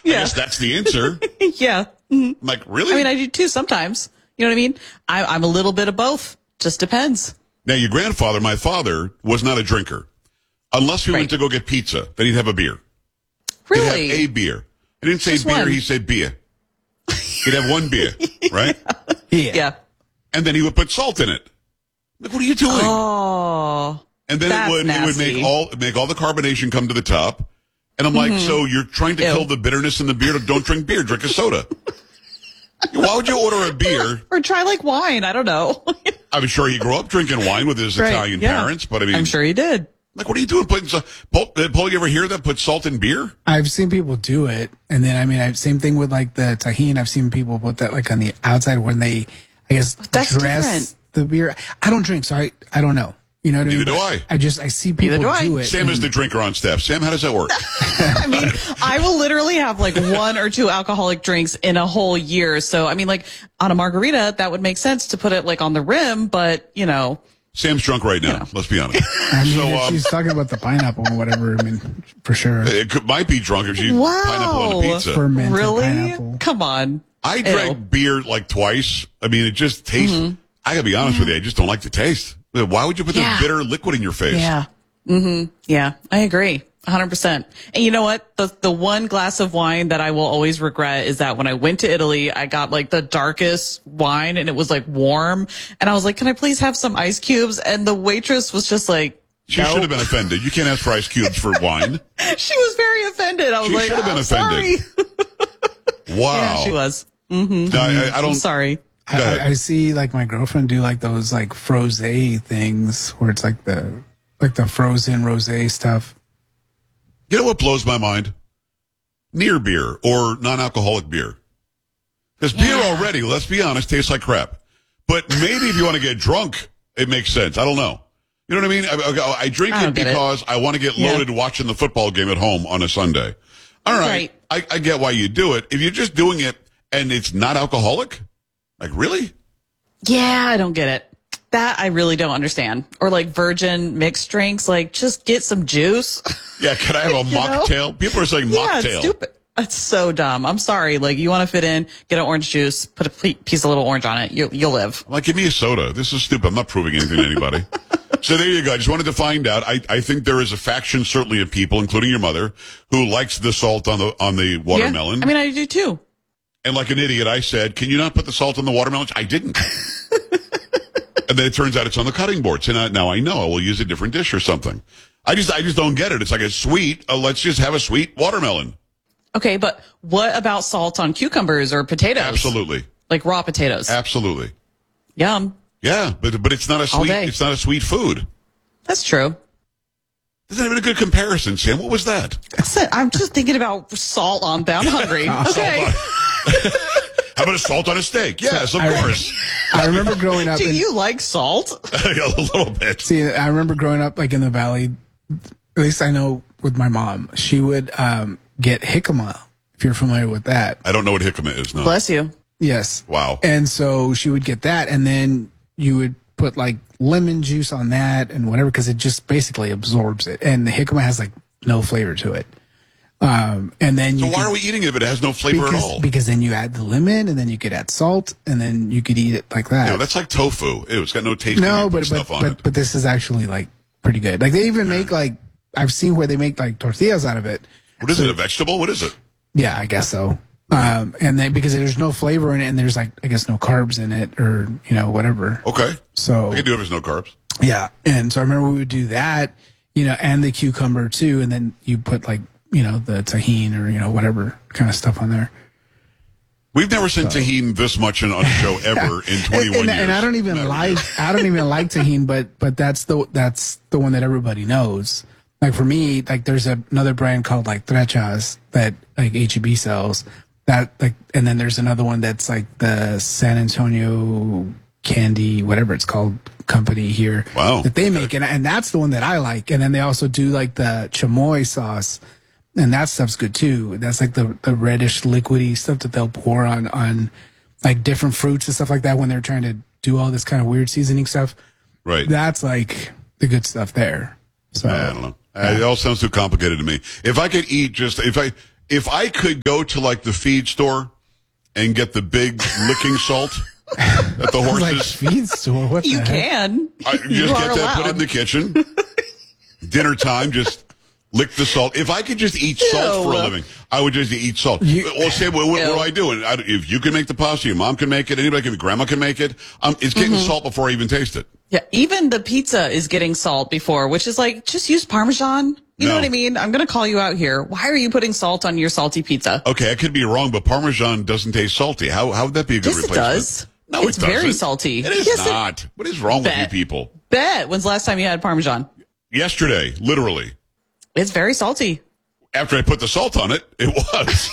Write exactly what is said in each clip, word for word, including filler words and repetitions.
Yeah. I guess that's the answer. Yeah. I'm like, really? I mean, I do too sometimes. You know what I mean? I, I'm a little bit of both. Just depends. Now, your grandfather, my father, was not a drinker. Unless we Right. went to go get pizza, then he'd have a beer. Really? He'd have a beer. He didn't say Just beer, one. he said beer. He'd have one beer, right? Yeah. Yeah. And then he would put salt in it. Like, what are you doing? Oh. and then that's it would it would make nasty. all make all the carbonation come to the top. And I'm like, so you're trying to Ew. kill the bitterness in the beer? Don't drink beer, drink a soda. Why would you order a beer? Or try like wine. I don't know. I'm sure he grew up drinking wine with his Right, Italian yeah. parents, but I mean, I'm sure he did. like, what are you doing? Putting so, Paul, did Paul, you ever hear that? Put salt in beer? I've seen people do it, and then I mean, I've same thing with like the tahini. I've seen people put that like on the outside when they, I guess, That's dress different. the beer. I don't drink, so I, I don't know. You know what I mean? Neither do But I. I just I see people do I. do it. Sam is and- the drinker on staff. Sam, how does that work? I mean, I will literally have like one or two alcoholic drinks in a whole year. So, I mean, like on a margarita, that would make sense to put it like on the rim, but you know. Sam's drunk right now. Let's be honest. I mean, So, if um, she's talking about the pineapple or whatever. I mean, for sure. It could, might be drunk if she Wow. pineapple on a pizza. Fermented Really? pineapple. Come on. I Ew. drank beer like twice. I mean, it just tastes. I gotta be honest with you. I just don't like the taste. Why would you put Yeah. this bitter liquid in your face? Yeah. Mm-hmm. Yeah, I agree. one hundred percent. And you know what? The the one glass of wine that I will always regret is that when I went to Italy, I got like the darkest wine and it was like warm. And I was like, can I please have some ice cubes? And the waitress was just like, She no. should have been offended. You can't ask for ice cubes for wine. She was very offended. I was She like, should have been I'm offended. sorry. Wow. Yeah, she was. Mm-hmm. No, I, I I'm don't. sorry. Go ahead. I, I see like my girlfriend do like those like frosé things where it's like the like the frozen rosé stuff. You know what blows my mind? Near beer or non-alcoholic beer. Because beer already, let's be honest, tastes like crap. But maybe if you want to get drunk, it makes sense. I don't know. You know what I mean? I, I, I drink I it don't get it. because I want to get Yeah. loaded watching the football game at home on a Sunday. All right. Right. I, I get why you do it. If you're just doing it and it's not alcoholic, like really? Yeah, I don't get it. That I really don't understand. Or like virgin mixed drinks, like just get some juice. Yeah, can I have a You know? mocktail? People are saying Yeah, it's mocktail. stupid. It's so dumb. I'm sorry. Like you want to fit in, get an orange juice, put a ple- piece of little orange on it. You, you'll live. I'm like, give me a soda. This is stupid. I'm not proving anything to anybody. So there you go. I just wanted to find out. I, I think there is a faction, certainly of people, including your mother, who likes the salt on the on the watermelon. Yeah. I mean, I do too. And like an idiot, I said, can you not put the salt on the watermelon? I didn't. And then it turns out it's on the cutting board. So now, now I know I will use a different dish or something. I just I just don't get it. It's like a sweet, uh, let's just have a sweet watermelon. Okay, but what about salt on cucumbers or potatoes? Absolutely. Like raw potatoes. Absolutely. Yum. Yeah, but but it's not a All sweet day. it's not a sweet food. That's true. That's not even a good comparison, Sam. What was that? That's it. I'm just thinking about salt on. I'm hungry. Okay. How about a salt on a steak? Yes, of I- course. I remember growing up. Do in, you like salt? a little bit. See, I remember growing up like in the valley. At least I know with my mom, she would um, get jicama. If you're familiar with that, I don't know what jicama is. No. Bless you. yes. Wow. And so she would get that, and then you would put like lemon juice on that and whatever, because it just basically absorbs it. And the jicama has like no flavor to it. Um, and then you So why could- are we eating it if it has no flavor because, at all? because then you add the lemon, and then you could add salt, and then you could eat it like that. No, that's like tofu. Ew, it's got no taste. No, when you put but but stuff on but, it. but this is actually like pretty good. Like they even make like I've seen where they make like tortillas out of it. What is it? A vegetable? What is it? Yeah, I guess so. Um, and then because there's no flavor in it, and there's like I guess no carbs in it, or you know whatever. Okay. So I can do it if there's no carbs. yeah, and so I remember we would do that, you know, and the cucumber too, and then you put like you know the tahini or you know whatever kind of stuff on there. We've never seen tahini this much in, on a show ever in twenty-one and, years. and I don't even Never. like I don't even like tahini, but but that's the that's the one that everybody knows. Like for me, like there's a, another brand called like Trechas that like H E B sells that like, and then there's another one that's like the San Antonio Candy, whatever it's called, company here. Wow. That they make, and and that's the one that I like. And then they also do like the chamoy sauce. And that stuff's good too. That's like the, the reddish liquidy stuff that they'll pour on, on like different fruits and stuff like that when they're trying to do all this kind of weird seasoning stuff. Right. That's like the good stuff there. So I don't know. Uh, It all sounds too complicated to me. If I could eat just if I if I could go to like the feed store and get the big licking salt that the Like horses, feed store. What You the heck? can. I You just get are that, put it in allowed. the kitchen, dinner time, just lick the salt. If I could just eat salt Ew. for a living, I would just eat salt. You- well, say, what, what, Ew. what do I do? And I, if you can make the pasta, your mom can make it, anybody can, grandma can make it. Um, it's getting Mm-hmm. salt before I even taste it. Yeah, even the pizza is getting salt before, which is like, just use Parmesan. You know No. what I mean? I'm going to call you out here. Why are you putting salt on your salty pizza? Okay, I could be wrong, but Parmesan doesn't taste salty. How how would that be a good Yes, it replacement? does. No, It's it doesn't. very salty. It is Yes, it- not. What is wrong with you Bet. people? Bet. When's the last time you had Parmesan? Yesterday, literally, It's very salty. after I put the salt on it, it was.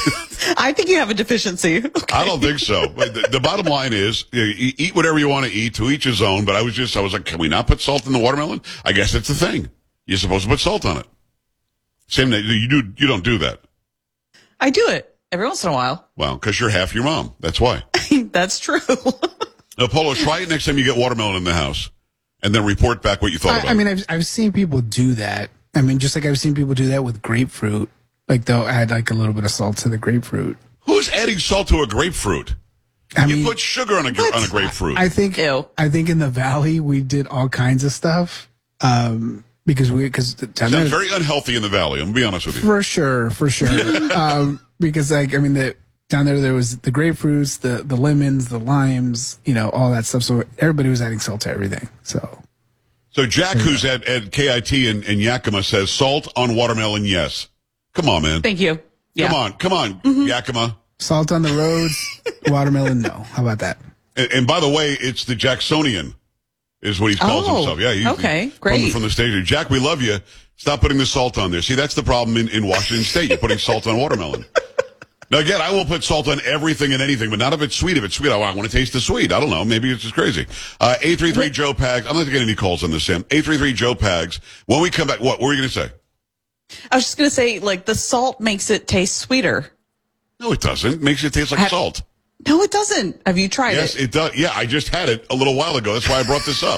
I think you have a deficiency. Okay. I don't think so. But the, the bottom line is, you, know, you eat whatever you want to eat, to each his own. But I was just, I was like, can we not put salt in the watermelon? I guess it's the thing. You're supposed to put salt on it. Same that you do. You don't do that. I do it every once in a while. Well, because you're half your mom. That's why. That's true. Now, Polo, try it next time you get watermelon in the house, and then report back what you thought about I, I mean, it. I've I've seen people do that. I mean, just like I've seen people do that with grapefruit. Like they'll add like a little bit of salt to the grapefruit. Who's adding salt to a grapefruit? I You mean, put sugar on a gra- on a grapefruit. I think Ew. I think in the valley we did all kinds of stuff um, because we because Sounds very unhealthy in the valley. I'm gonna be honest with you. for sure for sure um, because like I mean the down there there was the grapefruits, the the lemons, the limes, you know, all that stuff. So everybody was adding salt to everything. So So Jack, who's at, at K I T in, in Yakima, says salt on watermelon, yes. Come on, man. Thank you. Yeah. Come on, come on, Mm-hmm. Yakima. salt on the roads, watermelon, no. How about that? And, and by the way, it's the Jacksonian, is what he calls Oh, himself. Yeah, he's okay, he's great. From, from the station. Jack, we love you. Stop putting the salt on there. See, that's the problem in, in Washington State. You're putting salt on watermelon. Now, again, I will put salt on everything and anything, but not if it's sweet. If it's sweet, I want to taste the sweet. I don't know. Maybe it's just crazy. Uh, eight three three Joe Pags. I'm not getting any calls on this, Sam. eight three three Joe Pags. When we come back, what, what were you going to say? I was just going to say, like, the salt makes it taste sweeter. No, it doesn't. It makes it taste like Have- salt. No, it doesn't. Have you tried Yes, it? it does. Yeah, I just had it a little while ago. That's why I brought this up.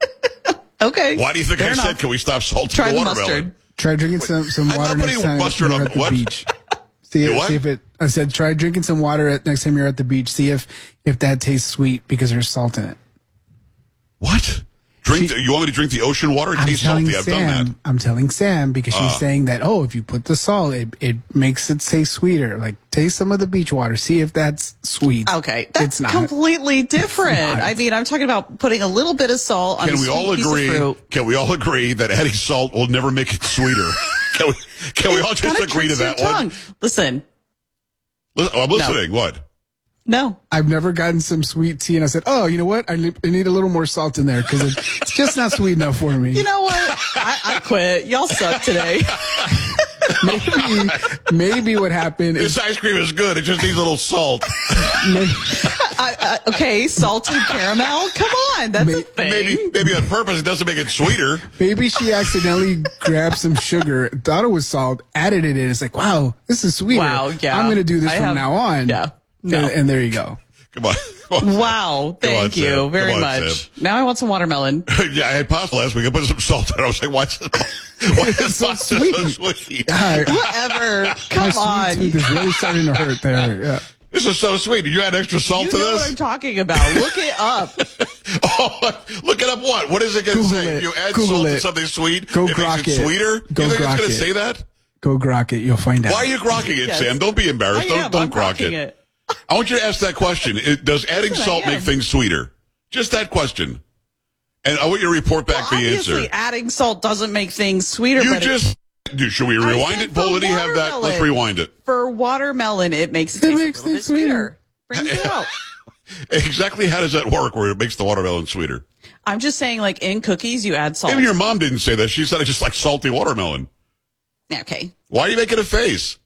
Okay. Why do you think Fair I enough. said, can we stop salting Try the the watermelon? mustard. Try drinking some, some I'm water not next putting time mustard you're on- at the what? beach. See, You if, what? see if it. I said try drinking some water at, next time you're at the beach. See if if that tastes sweet because there's salt in it. What? Drink? the, you want me to drink the ocean water? It I'm tastes telling salty. I've done that. Sam. I'm telling Sam because she's Ah. saying that. Oh, if you put the salt, it it makes it taste sweeter. Like taste some of the beach water. See if that's sweet. Okay. That's It's not. completely different. not. I mean, I'm talking about putting a little bit of salt on Can a we sweet all piece of agree? fruit. Can we all agree that adding salt will never make it sweeter? Can we? Can we all just Kinda agree to tricks that your one? tongue. Listen, Listen, oh, I'm listening. What? no. I've never gotten some sweet tea, and I said, "Oh, you know what? I need, I need a little more salt in there because it, it's just not sweet enough for me." You know what? I, I quit. Y'all suck today. maybe, maybe what happened is This ice cream is good. It just needs a little salt. maybe, I, I, okay, salted caramel. Come on, that's a May- thing. Maybe, maybe on purpose. It doesn't make it sweeter. maybe she accidentally grabbed some sugar, thought it was salt, added it in. It's like, wow, this is sweeter. Wow, yeah. I'm going to do this I from have- now on. yeah. No. And, and there you go. Come on. Come on. Wow, Come on, thank you Sam. very Come on, much. Sam. Now I want some watermelon. Yeah, I had pasta last week. I put some salt in it. I was like, why is, it, why is It's so pasta sweet. so sweet? God, Whatever. my Come sweet on. tooth is really starting to hurt there. Yeah. This is so sweet. Did you add extra salt You to know what this? I'm talking about. Look it up. Oh, look it up. What? What is it going to Google say? it. If you add Google salt it. to something sweet, Go it grok makes it it. sweeter? Go you think it's grok going to it. say that? Go grok it. You'll find out. Why are you grokking it, Yes. Sam? Don't be I embarrassed. am. Don't, I'm don't grok grokking it. it. I want you to ask that question. It, does adding Listen, I salt make am. things sweeter? Just that question. And I want you to report back Well, the obviously, answer. adding salt doesn't make things sweeter. You but it- just... Dude, should we rewind said it? Paul, for did he have that? Let's watermelon. rewind it. for watermelon, it makes it, It taste makes a little bit things sweeter. sweeter. Brings it out. Exactly how does that work where it makes the watermelon sweeter? I'm just saying, like in cookies, you add salt. Maybe your mom didn't say that. She said it's just like salty watermelon. Okay. Why are you making a face?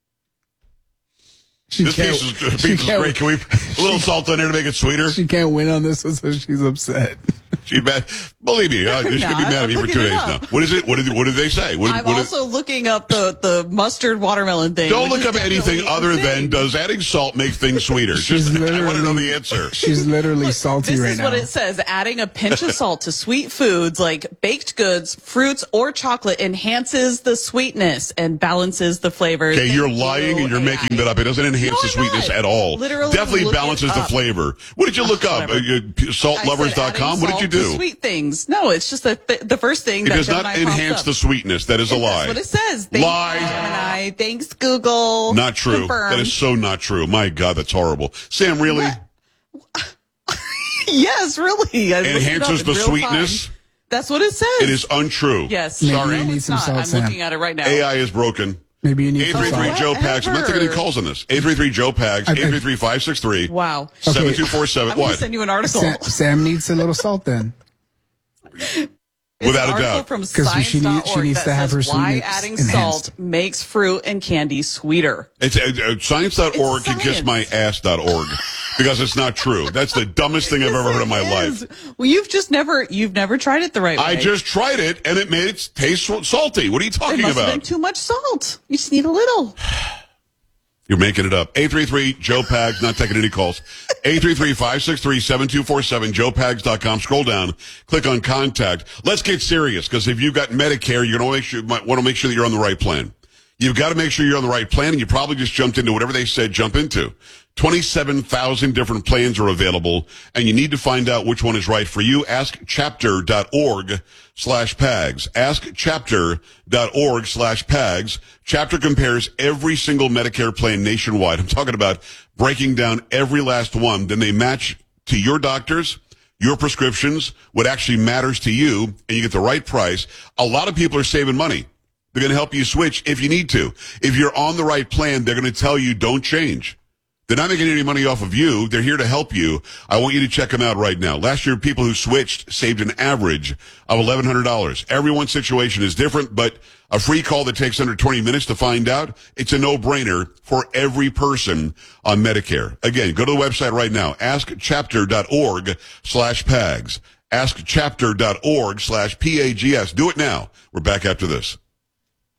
She This can't, piece is, she piece is can't- great. Can we a little salt in there to make it sweeter? She can't win on this one, so she's upset. She's mad. Believe me, uh, she's going to be not. mad at me I'm for two looking days it now. up. What is it? What did, what did they say? What, I'm what also is, looking up the, the mustard watermelon thing. Don't which look is up anything definitely other a than thing. does adding salt make things sweeter? She's Just, I want to literally- know the answer. She's literally salty This right is now. what it says. Adding a pinch of salt to sweet foods like baked goods, fruits, or chocolate enhances the sweetness and balances the flavors. Okay, you're Thank lying you, and you're A I. making that up. It doesn't enhance No, the I'm sweetness not. at all. Literally Definitely look it balances the up. flavor. What did you look up? Whatever. Uh, salt lovers dot com? What did you do? Sweet things. No, it's just the th- the first thing It that does not Gemini pops enhance up. the sweetness. That is a lie. That's what it says. Thank Lie. You, Gemini. Thanks, Google. Not true. Confirmed. That is so not true. My God, that's horrible. Sam, really? Yes, really. I looked it up Enhances in the real sweetness? time. That's what it says. It is untrue. Yes. Maybe Sorry. you need It's some not. salt, I'm Sam. looking at it right now. A I is broken. Maybe you need eight some three three salt. Joe Pags. I'm not taking any Whatever. calls on this. eight three three Joe Pags. I- I- eight three three five six three Wow. seven two four seven. I'm going to What? send you an article. Sam, Sam needs a little salt then. It's Without an a article doubt. from 'Cause she science dot org need- she needs that to have says her why sweetness adding enhanced. salt makes fruit and candy sweeter. It's uh, uh, science dot org It's can kiss my science. ass dot org because it's not true. That's the dumbest thing I've ever heard in my It life. is. Well, you've just never you've never tried it the right way. I just tried it and it made it taste so- salty. What are you it talking must have been about? too much salt. You just need a little. You're making it up. eight three three Joe Pags, not taking any calls. eight three three five six three seven two four seven, joe pags dot com. Scroll down, click on contact. Let's get serious because if you've got Medicare, you're going to make sure, might want to make sure that you're on the right plan. You've got to make sure you're on the right plan, and you probably just jumped into whatever they said jump into. twenty-seven thousand different plans are available, and you need to find out which one is right for you. Ask chapter dot org slash PAGS. Ask chapter dot org slash PAGS. Chapter compares every single Medicare plan nationwide. I'm talking about breaking down every last one. Then they match to your doctors, your prescriptions, what actually matters to you, and you get the right price. A lot of people are saving money. They're going to help you switch if you need to. If you're on the right plan, they're going to tell you don't change. They're not making any money off of you. They're here to help you. I want you to check them out right now. Last year, people who switched saved an average of eleven hundred dollars. Everyone's situation is different, but a free call that takes under twenty minutes to find out, it's a no-brainer for every person on Medicare. Again, go to the website right now. ask chapter dot org slash PAGS. ask chapter dot org slash P A G S. Do it now. We're back after this.